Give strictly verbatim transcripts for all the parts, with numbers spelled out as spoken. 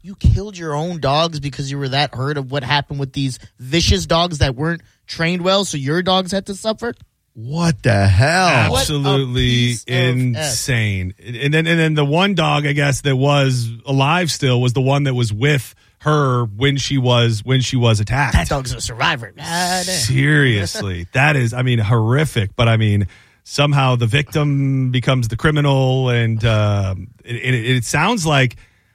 You killed your own dogs because you were that hurt of what happened with these vicious dogs that weren't trained well, so your dogs had to suffer? What the hell? Absolutely insane. And then and then the one dog, I guess, that was alive still was the one that was with her when she was when she was attacked. That dog's a survivor. Ah, Seriously. That is, I mean, horrific. But I mean, somehow the victim becomes the criminal, and uh, it, it, it sounds like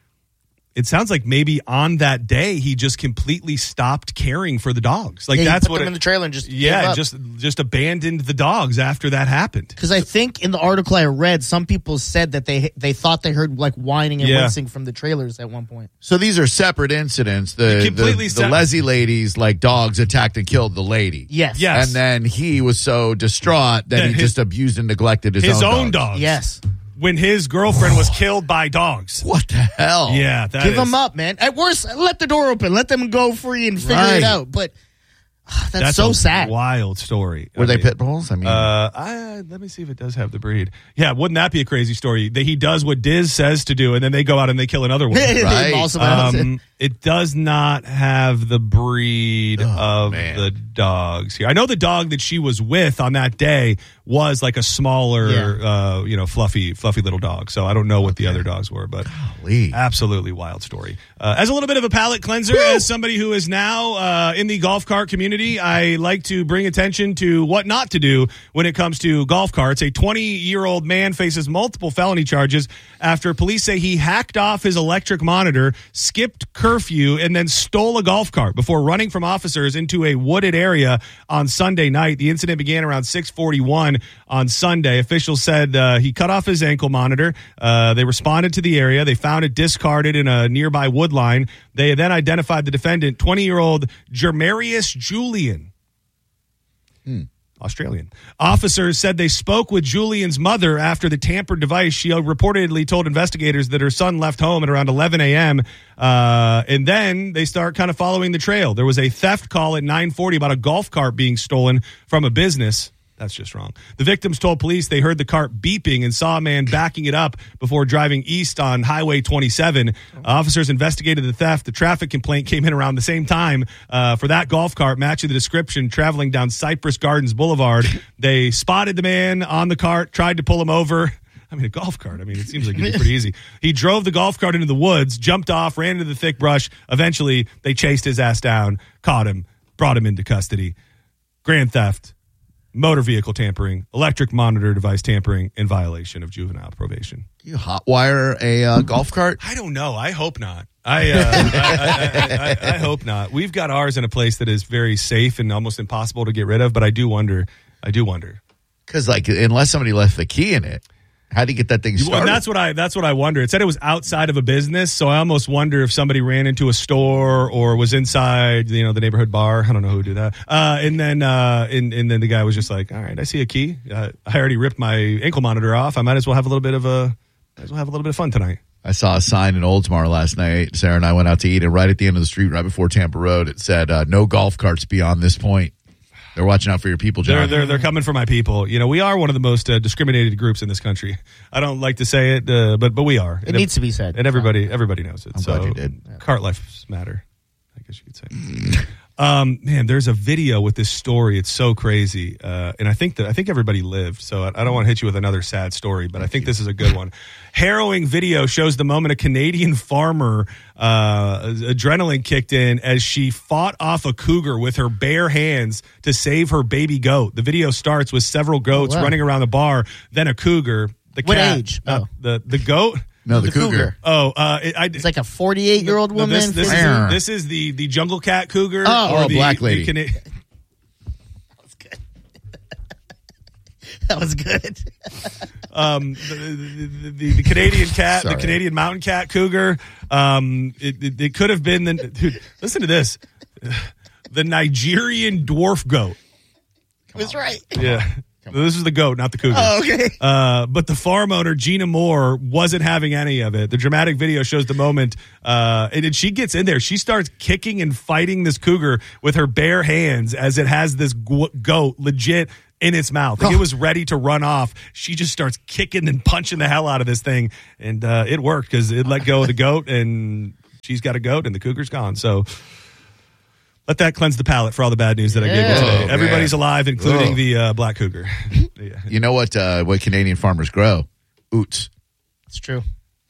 It sounds like maybe on that day he just completely stopped caring for the dogs. Like yeah, that's put what them it, in the trailer and just yeah, just just abandoned the dogs after that happened. Because I think in the article I read, some people said that they they thought they heard like whining and Yeah. wincing from the trailers at one point. So these are separate incidents. The Completely the, the sep- Leslie ladies, like dogs, attacked and killed the lady. Yes. Yes. And then he was so distraught that That he his- just abused and neglected his, His own, own dogs. dogs. Yes. When his girlfriend was killed by dogs. What the hell? Yeah, that Give is- them up, man. At worst, let the door open. Let them go free and figure Right. it out. But ah, that's, That's so a sad. wild story. Were I they mean, pit bulls? I mean, Uh, I, let me see if it does have the breed. Yeah, wouldn't that be a crazy story? That he does what Diz says to do, and then they go out and they kill another one. They Right. maul someone else. Um, it does not have the breed Oh, of man. the dogs here. I know the dog that she was with on that day was like a smaller, Yeah. uh, you know, fluffy, fluffy little dog. So I don't know what the Okay. other dogs were, but Golly. absolutely wild story. Uh, as a little bit of a palate cleanser, as somebody who is now uh, in the golf cart community, I like to bring attention to what not to do when it comes to golf carts. A twenty-year-old man faces multiple felony charges after police say he hacked off his electric monitor, skipped curfew, and then stole a golf cart before running from officers into a wooded area on Sunday night. The incident began around six forty-one on Sunday. Officials said uh, he cut off his ankle monitor. Uh, they responded to the area. They found it discarded in a nearby wood line. They then identified the defendant, twenty-year-old Jermarius Julian. Hmm. Australian. Officers said they spoke with Julian's mother after the tampered device. She reportedly told investigators that her son left home at around eleven a.m. Uh, and then they start kind of following the trail. There was a theft call at nine forty about a golf cart being stolen from a business. That's just wrong. The victims told police they heard the cart beeping and saw a man backing it up before driving east on Highway twenty-seven. Officers investigated the theft. The traffic complaint came in around the same time uh, for that golf cart, matching the description, traveling down Cypress Gardens Boulevard. They spotted the man on the cart, tried to pull him over. I mean, a golf cart. I mean, it seems like it'd be pretty easy. He drove the golf cart into the woods, jumped off, ran into the thick brush. Eventually, they chased his ass down, caught him, brought him into custody. Grand theft, motor vehicle tampering, electric monitor device tampering, in violation of juvenile probation. You hotwire a uh, golf cart? I don't know. I hope not. I, uh, I, I, I, I hope not. We've got ours in a place that is very safe and almost impossible to get rid of, but I do wonder. I do wonder. Because, like, unless somebody left the key in it, how do you get that thing started? Well, that's what I. That's what I wonder. It said it was outside of a business, so I almost wonder if somebody ran into a store or was inside, you know, the neighborhood bar. I don't know who would do that. Uh, and then, uh, and, and then the guy was just like, "All right, I see a key. Uh, I already ripped my ankle monitor off. I might as well have a little bit of a, might as well have a little bit of fun tonight." I saw a sign in Oldsmar last night. Sarah and I went out to eat, and right at the end of the street, right before Tampa Road, it said, uh, "No golf carts beyond this point." They're watching out for your people, John. They're, they're, they're coming for my people. You know, we are one of the most uh, discriminated groups in this country. I don't like to say it, uh, but but we are. It and needs to be said. And everybody everybody knows it. I'm so glad you did. Cart lives matter, I guess you could say. um, man, there's a video with this story. It's so crazy. Uh, and I think that I think everybody lived. So I, I don't want to hit you with another sad story, but I think this is a good one. Harrowing video shows the moment a Canadian farmer uh, adrenaline kicked in as she fought off a cougar with her bare hands to save her baby goat. The video starts with several goats Oh, wow. running around the bar, then a cougar. The What cat, age? uh, Oh. the the goat. no, the, the cougar. cougar. Oh, uh, it, I, It's like a forty-eight-year-old no, woman. This, this, fifty- is, this is the the jungle cat cougar. Oh, or oh, the, black the lady. Cana- That was good. um, the, the, the, the Canadian cat, Sorry. the Canadian mountain cat cougar. Um, it, it, it could have been the. Dude, listen to this. The Nigerian dwarf goat. That's right. Yeah. This is the goat, not the cougar. Oh, okay. Uh, but the farm owner, Gina Moore, wasn't having any of it. The dramatic video shows the moment, uh, and then she gets in there. She starts kicking and fighting this cougar with her bare hands as it has this go- goat legit in its mouth. Like, it was ready to run off. She just starts kicking and punching the hell out of this thing, and uh, it worked because it let go of the goat and she's got a goat and the cougar's gone. So let that cleanse the palate for all the bad news that I gave you today. Oh, Everybody's man. alive, including Oh. the uh, black cougar. Yeah. You know what? Uh, what Canadian farmers grow? Oots. It's true.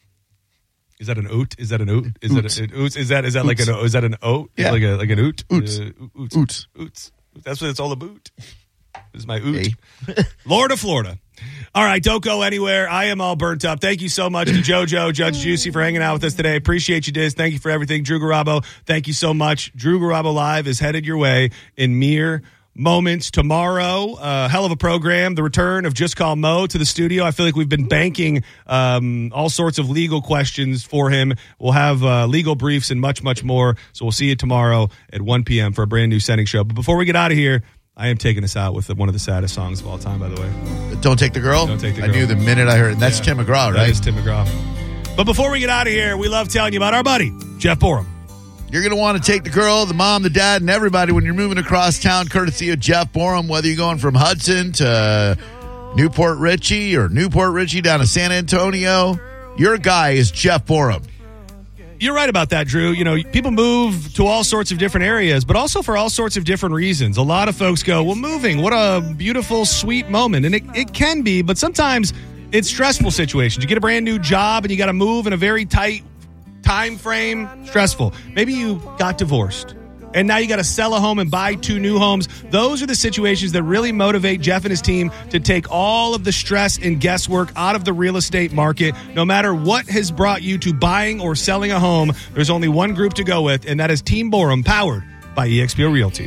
Is that an oot? Is that an oot? Is Oots. that an oot? Is that is that like Oots. an is that an oat? Yeah. Like a like an oot? Oots. Uh, oots. Oots. Oots. That's what it's all about. This is my oot. Hey. Lord of Florida. All right, don't go anywhere. I am all burnt up. Thank you so much to JoJo, Judge Juicy, for hanging out with us today. Appreciate you, Diz. Thank you for everything. Drew Garabo, thank you so much. Drew Garabo Live is headed your way in mere moments. Tomorrow, uh, hell of a program. The return of Just Call Mo to the studio. I feel like we've been banking um, all sorts of legal questions for him. We'll have uh, legal briefs and much, much more. So we'll see you tomorrow at one p.m. for a brand new Setting Show. But before we get out of here, I am taking us out with one of the saddest songs of all time, by the way. Don't Take the Girl? Don't Take the I Girl. knew the minute I heard it. That's Yeah. Tim McGraw, That right? is Tim McGraw. But before we get out of here, we love telling you about our buddy, Jeff Borum. You're going to want to take the girl, the mom, the dad, and everybody when you're moving across town, courtesy of Jeff Borum, whether you're going from Hudson to Newport Richie or Newport Richie down to San Antonio. Your guy is Jeff Borum. You're right about that, Drew. You know, people move to all sorts of different areas, but also for all sorts of different reasons. A lot of folks go, well, moving, what a beautiful, sweet moment. And it, it can be, but sometimes it's stressful situations. You get a brand new job and you got to move in a very tight time frame. Stressful. Maybe you got divorced and now you got to sell a home and buy two new homes. Those are the situations that really motivate Jeff and his team to take all of the stress and guesswork out of the real estate market. No matter what has brought you to buying or selling a home, there's only one group to go with, and that is Team Borum, powered by E X P O Realty.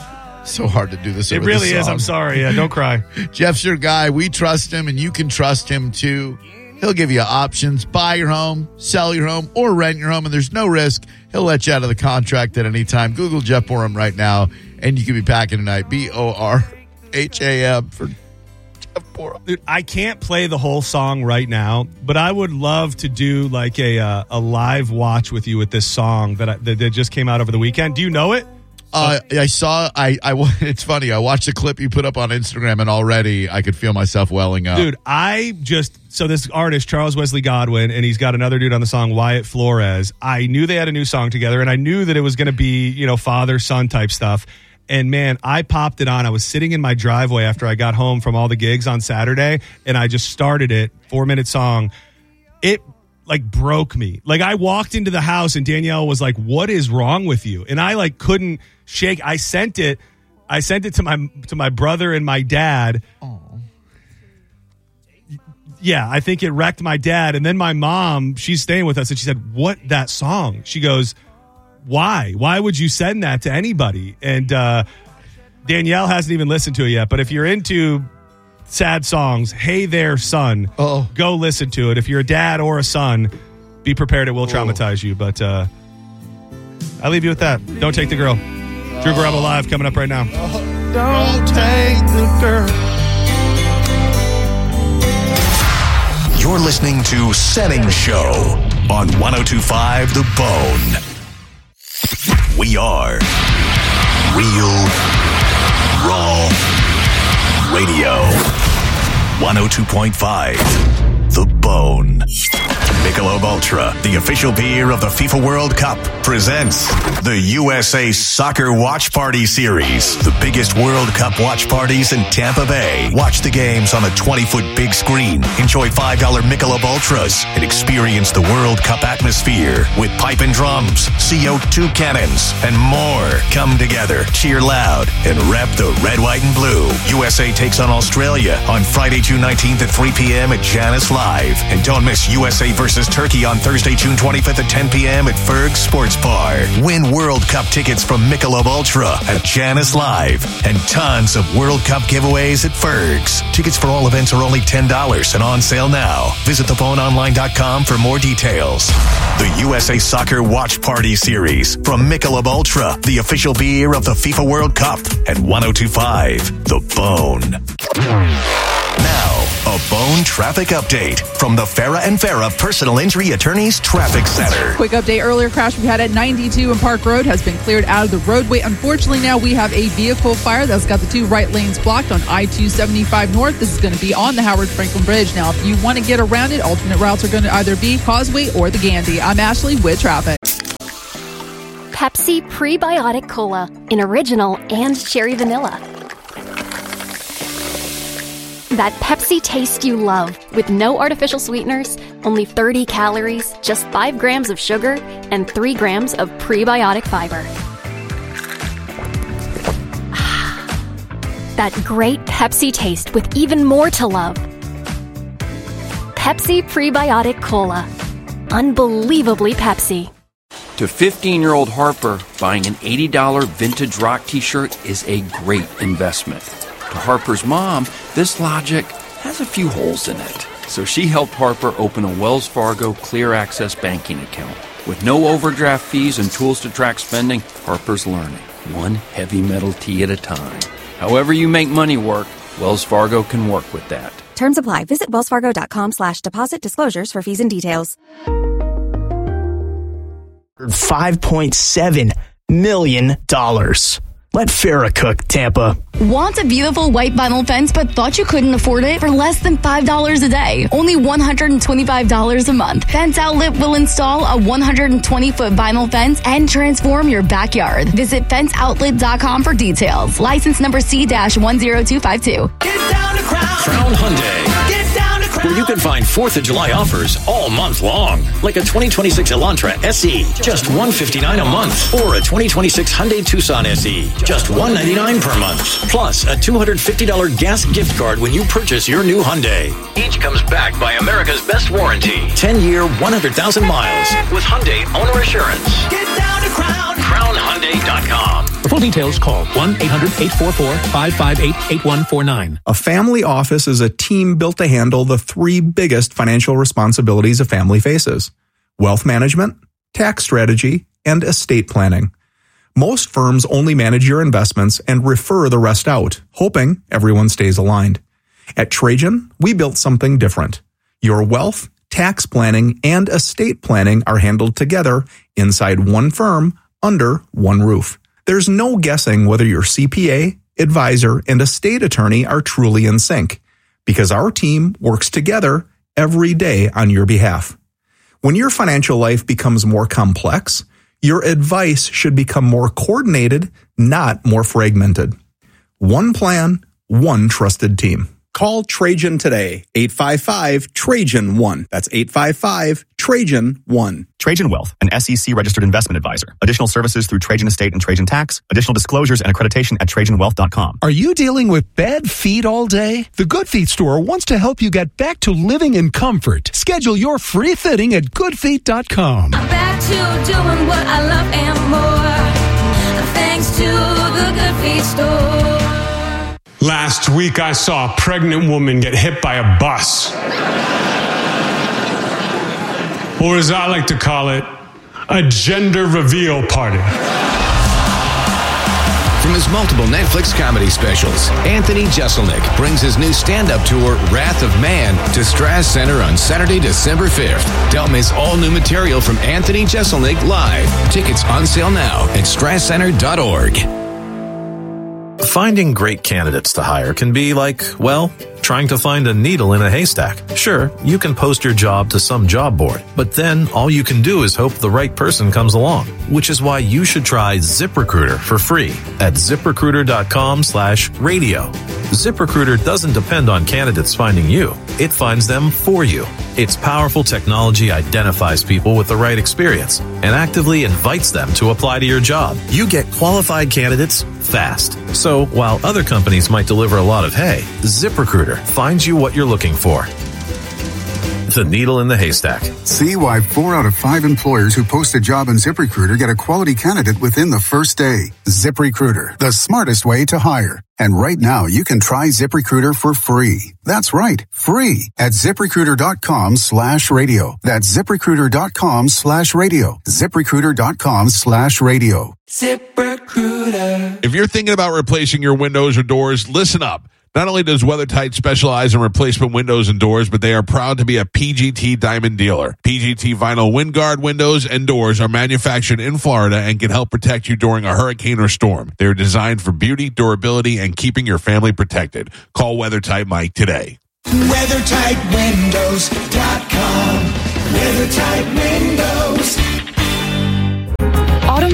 So hard to do this. It over really this is. song. I'm sorry. Yeah, don't cry. Jeff's your guy. We trust him, and you can trust him too. He'll give you options. Buy your home, sell your home, or rent your home, and there's no risk. He'll let you out of the contract at any time. Google Jeff Borum right now, and you can be packing tonight. B O R H A M for Jeff Borum. Dude, I can't play the whole song right now, but I would love to do like a uh, a live watch with you with this song that, I, that that just came out over the weekend. Do you know it? Uh, I saw. I. I. It's funny. I watched the clip you put up on Instagram, and already I could feel myself welling up. Dude, I just, so this artist, Charles Wesley Godwin, and he's got another dude on the song, Wyatt Flores. I knew they had a new song together, and I knew that it was going to be, you know, father-son type stuff. And man, I popped it on. I was sitting in my driveway after I got home from all the gigs on Saturday, and I just started it, four-minute song. It, like, broke me. Like, I walked into the house, and Danielle was like, what is wrong with you? And I, like, couldn't shake. I sent it. I sent it to my to my brother and my dad. Oh. Yeah, I think it wrecked my dad. And then my mom, she's staying with us, and she said, what, that song? She goes, why? Why would you send that to anybody? And uh, Danielle hasn't even listened to it yet. But if you're into sad songs, Hey There, Son, Oh. go listen to it. If you're a dad or a son, be prepared. It will traumatize you. But uh, I leave you with that. Don't take the girl. Drew Garabo Live coming up right now. Don't take the girl. You're listening to Setting Show on one oh two point five The Bone. We are Real Raw Radio. one oh two point five The Bone. Michelob Ultra, the official beer of the FIFA World Cup, presents the U S A Soccer Watch Party Series. The biggest World Cup watch parties in Tampa Bay. Watch the games on a twenty-foot big screen. Enjoy five dollar Michelob Ultras and experience the World Cup atmosphere with pipe and drums, C O two cannons, and more. Come together, cheer loud, and rep the red, white, and blue. U S A takes on Australia on Friday, June nineteenth at three p.m. at Janice Live. And don't miss U S A versus Turkey on Thursday, June twenty-fifth at ten p.m. at Ferg Sports Bar. Win World Cup tickets from Michelob Ultra at Janice Live and tons of World Cup giveaways at Ferg's. Tickets for all events are only ten dollars and on sale now. Visit the bone online dot com for more details. The U S A Soccer Watch Party Series from Michelob Ultra, the official beer of the FIFA World Cup, at one oh two point five The Bone. Now, a Bone traffic update from the Farah and Farah Personal Injury Attorneys Traffic Center. Quick update, earlier crash we had at ninety-two in Park Road has been cleared out of the roadway. Unfortunately, now we have a vehicle fire that's got the two right lanes blocked on I two seventy-five North. This is going to be on the Howard Franklin Bridge. Now, if you want to get around it, alternate routes are going to either be Causeway or the Gandy. I'm Ashley with traffic. Pepsi Prebiotic Cola in original and cherry vanilla. That Pepsi taste you love, with no artificial sweeteners, only thirty calories, just five grams of sugar, and three grams of prebiotic fiber. That great Pepsi taste with even more to love. Pepsi Prebiotic Cola. Unbelievably Pepsi. To fifteen-year-old Harper, buying an eighty dollars vintage rock t-shirt is a great investment. To Harper's mom, this logic has a few holes in it. So she helped Harper open a Wells Fargo Clear Access banking account. With no overdraft fees and tools to track spending, Harper's learning, one heavy metal tea at a time. However you make money work, Wells Fargo can work with that. Terms apply. Visit wellsfargo.com slash deposit disclosures for fees and details. five point seven million dollars. Let Farrah cook, Tampa. Want a beautiful white vinyl fence but thought you couldn't afford it for less than five dollars a day? Only one hundred twenty-five dollars a month. Fence Outlet will install a one hundred twenty foot vinyl fence and transform your backyard. Visit fence outlet dot com for details. License number C one zero two five two. Get down to Crown. Crown Hyundai. Get down to Crown. Where you can find fourth of July offers all month long. Like a twenty twenty-six Elantra S E, just one hundred fifty-nine dollars a month. Or a twenty twenty-six Hyundai Tucson S E, just one hundred ninety-nine dollars per month. Plus a two hundred fifty dollars gas gift card when you purchase your new Hyundai. Each comes backed by America's best warranty. ten year, one hundred thousand miles with Hyundai Owner Assurance. Get down to Crown. crown hyundai dot com. For full details, call one eight hundred eight four four five five eight eight one four nine. A family office is a team built to handle the three biggest financial responsibilities a family faces: wealth management, tax strategy, and estate planning. Most firms only manage your investments and refer the rest out, hoping everyone stays aligned. At Trajan, we built something different. Your wealth, tax planning, and estate planning are handled together inside one firm under one roof. There's no guessing whether your C P A, advisor, and estate attorney are truly in sync, because our team works together every day on your behalf. When your financial life becomes more complex, your advice should become more coordinated, not more fragmented. One plan, one trusted team. Call Trajan today, eight five five, Trajan one. That's eight five five, Trajan one. Trajan Wealth, an S E C-registered investment advisor. Additional services through Trajan Estate and Trajan Tax. Additional disclosures and accreditation at trajan wealth dot com. Are you dealing with bad feet all day? The Good Feet store wants to help you get back to living in comfort. Schedule your free fitting at good feet dot com. I'm back to doing what I love and more, thanks to the Good Feet store. Last week, I saw a pregnant woman get hit by a bus. Or as I like to call it, a gender reveal party. From his multiple Netflix comedy specials, Anthony Jeselnik brings his new stand-up tour, Wrath of Man, to Strass Center on Saturday, December fifth. Don't miss all new material from Anthony Jeselnik live. Tickets on sale now at strass center dot org. Finding great candidates to hire can be like, well, trying to find a needle in a haystack. Sure, you can post your job to some job board, but then all you can do is hope the right person comes along, which is why you should try ZipRecruiter for free at ziprecruiter dot com slash radio. ZipRecruiter doesn't depend on candidates finding you. It finds them for you. Its powerful technology identifies people with the right experience and actively invites them to apply to your job. You get qualified candidates fast. So while other companies might deliver a lot of hay, ZipRecruiter finds you what you're looking for. The needle in the haystack. See why four out of five employers who post a job on ZipRecruiter get a quality candidate within the first day. ZipRecruiter, the smartest way to hire. And right now, you can try ZipRecruiter for free. That's right, free at ziprecruiter dot com slash radio. That's ziprecruiter dot com slash radio. ziprecruiter dot com slash radio. ZipRecruiter. If you're thinking about replacing your windows or doors, listen up. Not only does WeatherTight specialize in replacement windows and doors, but they are proud to be a P G T Diamond dealer. P G T Vinyl WindGuard windows and doors are manufactured in Florida and can help protect you during a hurricane or storm. They're designed for beauty, durability, and keeping your family protected. Call WeatherTight Mike today. weather tight windows dot com. WeatherTight Windows. Autumn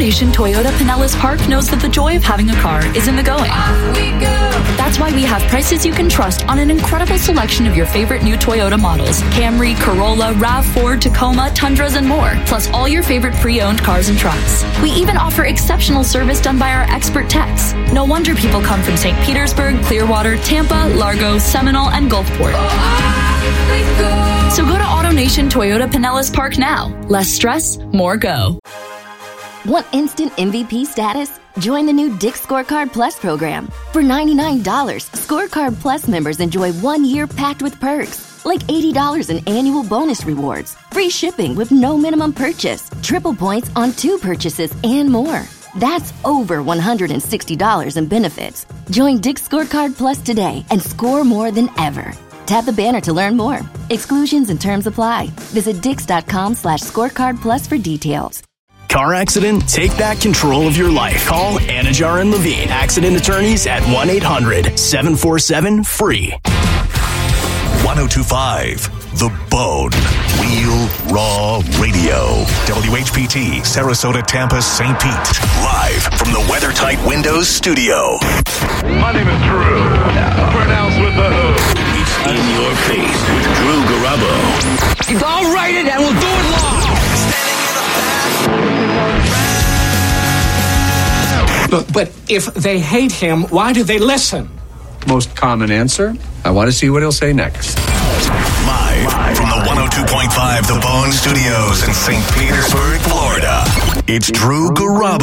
AutoNation Toyota Pinellas Park knows that the joy of having a car is in the going. Off we go. That's why we have prices you can trust on an incredible selection of your favorite new Toyota models. Camry, Corolla, RAV four, Tacoma, Tundras, and more. Plus all your favorite pre-owned cars and trucks. We even offer exceptional service done by our expert techs. No wonder people come from Saint Petersburg, Clearwater, Tampa, Largo, Seminole, and Gulfport. So go to AutoNation Toyota Pinellas Park now. Less stress, more go. Want instant M V P status? Join the new Dick's Scorecard Plus program. For ninety-nine dollars, Scorecard Plus members enjoy one year packed with perks, like eighty dollars in annual bonus rewards, free shipping with no minimum purchase, triple points on two purchases, and more. That's over one hundred sixty dollars in benefits. Join Dick's Scorecard Plus today and score more than ever. Tap the banner to learn more. Exclusions and terms apply. Visit dix.com slash scorecard plus for details. Car accident? Take back control of your life. Call Anajar and Levine, accident attorneys at one eight hundred seven four seven free. ten twenty-five The Bone. Real Raw Radio. W H P T, Sarasota, Tampa, Saint Pete. Live from the WeatherTight Windows studio. My name is Drew. Pronounced with the O. It's in your face with Drew Garabo. I'll write it and we'll do it live. Look, but if they hate him, why do they listen? Most common answer, I want to see what he'll say next. Live, Live from the one oh two point five The Bone Studios in Saint Petersburg, Florida. It's Drew Garabo.